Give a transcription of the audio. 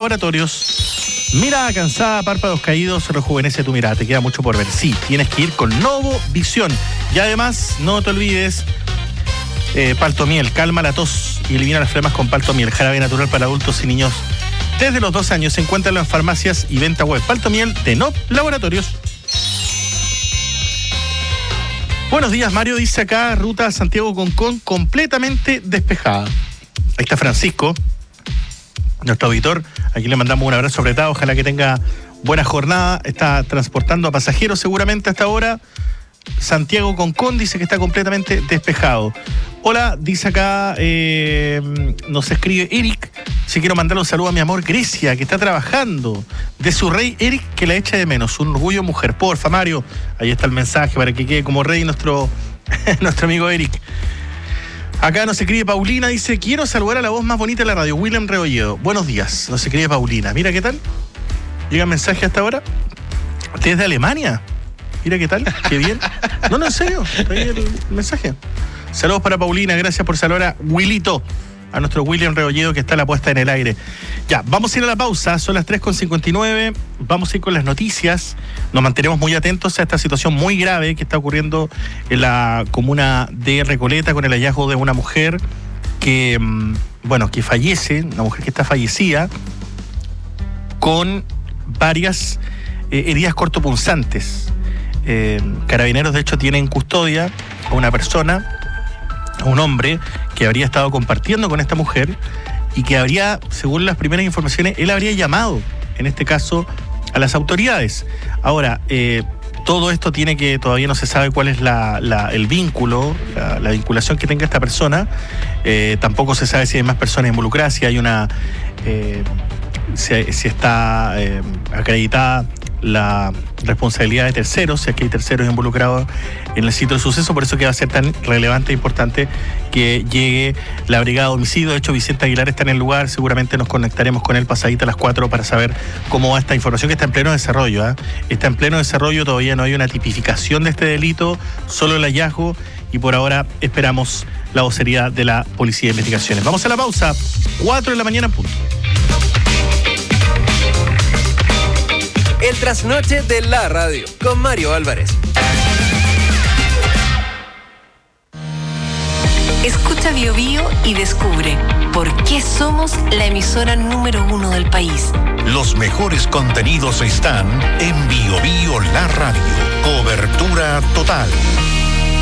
Laboratorios. Mirada cansada, párpados caídos, rejuvenece tu mirada. Te queda mucho por ver. Sí, tienes que ir con Novo Visión. Y además, no te olvides, Paltomiel, calma la tos y elimina las flemas con Paltomiel, jarabe natural para adultos y niños desde los 12 años. Se encuentran en las farmacias y venta web. Paltomiel de Novo Laboratorios. Buenos días, Mario. Dice acá, ruta Santiago-Concón completamente despejada. Ahí está Francisco, nuestro auditor. Aquí le mandamos un abrazo apretado. Ojalá que tenga buena jornada. Está transportando a pasajeros seguramente hasta ahora. Santiago-Concón dice que está completamente despejado. Hola, dice acá, nos escribe Eric. Si quiero mandarle un saludo a mi amor Grecia, que está trabajando. De su rey Eric, que la echa de menos. Un orgullo mujer. Porfa, Mario. Ahí está el mensaje para que quede como rey nuestro amigo Eric. Acá nos escribe Paulina, dice, quiero saludar a la voz más bonita de la radio, William Rebolledo. Buenos días, nos escribe Paulina. Mira qué tal. Llega mensaje hasta ahora. Desde Alemania. Mira qué tal, qué bien. No, en serio, está ahí el mensaje. Saludos para Paulina, gracias por saludar a Willito, a nuestro William Rebolledo que está la puesta en el aire. Ya, vamos a ir a la pausa, son las 3:59, vamos a ir con las noticias. Nos mantenemos muy atentos a esta situación muy grave que está ocurriendo en la comuna de Recoleta con el hallazgo de una mujer que fallece, una mujer que está fallecida con varias heridas cortopunzantes. Carabineros de hecho tienen en custodia a una persona, a un hombre que habría estado compartiendo con esta mujer y que habría, según las primeras informaciones, él habría llamado, en este caso, a las autoridades. Ahora, todo esto tiene que, todavía no se sabe cuál es el vínculo, la vinculación que tenga esta persona. Tampoco se sabe si hay más personas involucradas, si hay si está acreditada la responsabilidad de terceros, si aquí hay terceros involucrados en el sitio del suceso. Por eso que va a ser tan relevante e importante que llegue la brigada de homicidio. De hecho, Vicente Aguilar está en el lugar, seguramente nos conectaremos con él pasadita a las 4 para saber cómo va esta información que está en pleno desarrollo. Está en pleno desarrollo, todavía no hay una tipificación de este delito, solo el hallazgo, y por ahora esperamos la vocería de la Policía de Investigaciones. Vamos a la pausa, 4 de la mañana en punto. El trasnoche de la radio, con Mario Álvarez. Escucha Bio Bio y descubre por qué somos la emisora número 1 del país. Los mejores contenidos están en Bio Bio La Radio. Cobertura total.